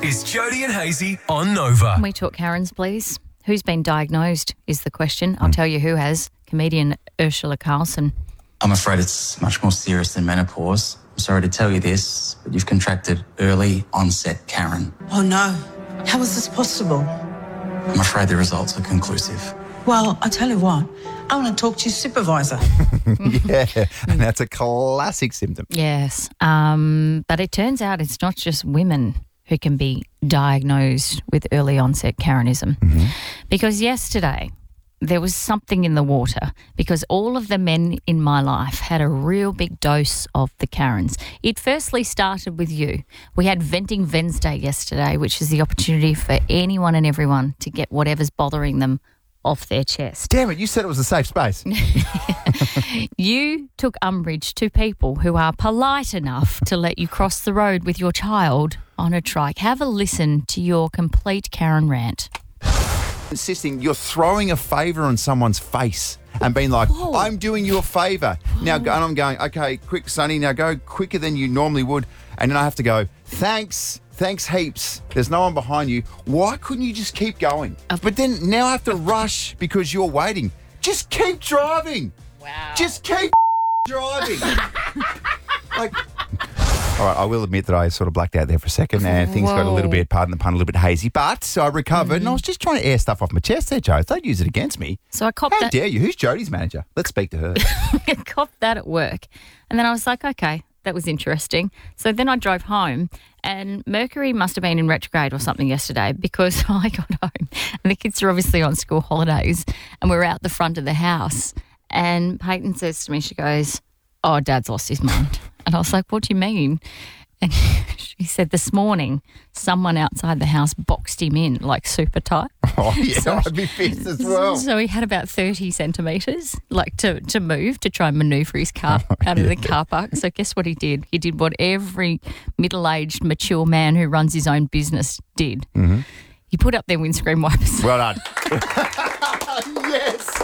is Jody and Hazy on Nova. Can we talk Karens, please? Who's been diagnosed is the question. I'll tell you who has. Comedian Ursula Carlson. I'm afraid it's much more serious than menopause. I'm sorry to tell you this, but you've contracted early onset Karen. Oh no, how is this possible? I'm afraid the results are conclusive. Well, I tell you what, I want to talk to your supervisor. Yeah, and that's a classic symptom. Yes. But it turns out it's not just women who can be diagnosed with early onset Karenism. Because yesterday there was something in the water because all of the men in my life had a real big dose of the Karens. It firstly started with you. We had Venting Wednesday yesterday, which is the opportunity for anyone and everyone to get whatever's bothering them off their chest. Damn it, you said it was a safe space. You took umbrage to people who are polite enough to let you cross the road with your child on a trike. Have a listen to your complete Karen rant. Insisting you're throwing a favour on someone's face and being like, I'm doing you a favour. Now, and I'm going, okay, quick, Sonny, now go quicker than you normally would. And then I have to go, thanks heaps. There's no one behind you. Why couldn't you just keep going? But then now I have to rush because you're waiting. Just keep driving. Wow. Just keep driving. All right, I will admit that I sort of blacked out there for a second and things got a little bit, pardon the pun, a little bit hazy. But I recovered and I was just trying to air stuff off my chest there, Joe. Don't use it against me. So I copped How that. dare you? Who's Jodie's manager? Let's speak to her. I copped that at work. And then I was like, okay, that was interesting. So then I drove home and Mercury must have been in retrograde or something yesterday because I got home and the kids are obviously on school holidays and we're out the front of the house and Peyton says to me, she goes, oh, Dad's lost his mind. And I was like, what do you mean? And she said this morning someone outside the house boxed him in like super tight. Oh, yeah, So- I'd be pissed as well. So he had about 30 centimetres like to move, to try and manoeuvre his car out of the car park. So guess what he did? He did what every middle-aged, mature man who runs his own business did. Mm-hmm. He put up their windscreen wipers. Well done. Yes.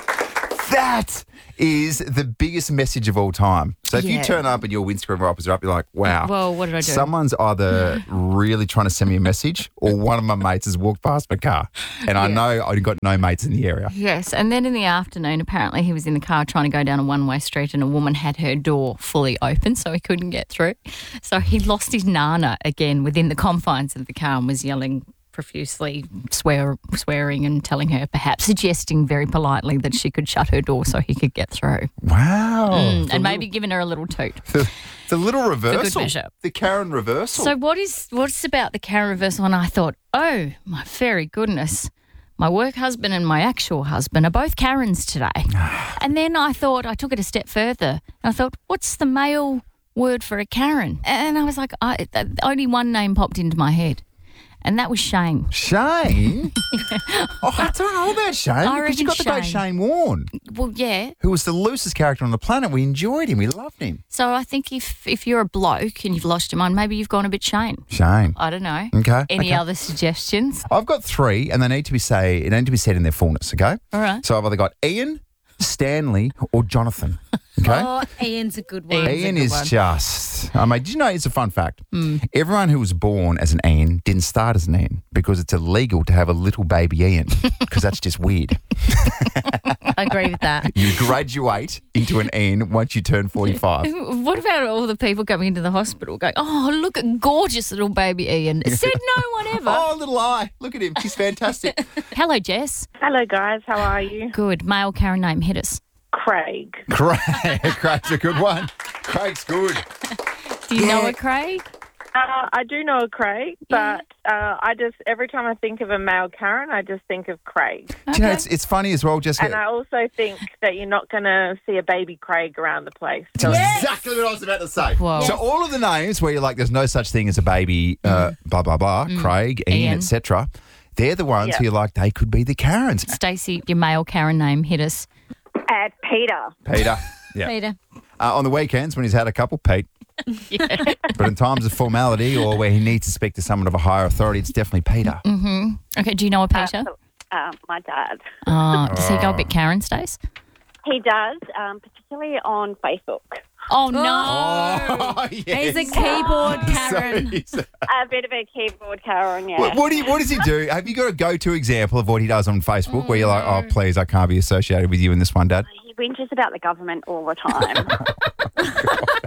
That is the biggest message of all time. So if you Yeah. turn up and your windscreen wipers are up, you're like, wow. Well, what did I do? Someone's either really trying to send me a message or one of my mates has walked past my car. And I know I've got no mates in the area. Yes, and then in the afternoon, apparently he was in the car trying to go down a one-way street and a woman had her door fully open so he couldn't get through. So he lost his nana again within the confines of the car and was yelling profusely, swearing and telling her, perhaps suggesting very politely that she could shut her door so he could get through. Wow. And maybe giving her a little toot. It's a little reversal. measure. The Karen reversal. So what's about the Karen reversal? And I thought, oh, my very goodness. My work husband and my actual husband are both Karens today. And then I thought, I took it a step further. And I thought, what's the male word for a Karen? And I was like, only one name popped into my head. And that was Shane. Shane? Oh, I don't know about Shane. I Because you reckon got the great Shane. Shane Warne, Well, yeah. who was the loosest character on the planet. We enjoyed him. We loved him. So I think if you're a bloke and you've lost your mind, maybe you've gone a bit Shane. Shane. I don't know. Okay. Any okay. other suggestions? I've got three, and they need to be said in their fullness, okay? All right. So I've either got Ian, Stanley, or Jonathan, okay? Oh, Ian's a good one. Ian is just, did you know, it's a fun fact. Everyone who was born as an Ian didn't start as an Ian because it's illegal to have a little baby Ian because that's just weird. I agree with that. You graduate into an Ian once you turn 45. What about all the people coming into the hospital going, oh, look at gorgeous little baby Ian. Said no one ever. Oh, little eye. Look at him. He's fantastic. Hello, Jess. Hello, guys. How are you? Good. Male Karen name, hit us. Craig. Craig's a good one. Craig's good. Do you know a Craig? I do know a Craig, but I just, every time I think of a male Karen, I just think of Craig. Do you know, it's funny as well, Jessica. And I also think that you're not going to see a baby Craig around the place. That's exactly what I was about to say. Whoa. So all of the names where you're like, there's no such thing as a baby, blah, blah, blah, Craig, Ian, etc., they're the ones who you're like, they could be the Karens. Stacey, your male Karen name, hit us. Peter. Peter. Yeah. Peter. On the weekends when he's had a couple, Pete. But in times of formality or where he needs to speak to someone of a higher authority, it's definitely Peter. Okay, do you know a Peter? My dad. Does he go a bit Karen, Stace? He does, particularly on Facebook. Oh, no. Oh, yes. He's a keyboard Karen. A bit of a keyboard Karen, yeah. What does he do? Have you got a go-to example of what he does on Facebook where you're like, oh, please, I can't be associated with you in this one, Dad? He whinges about the government all the time.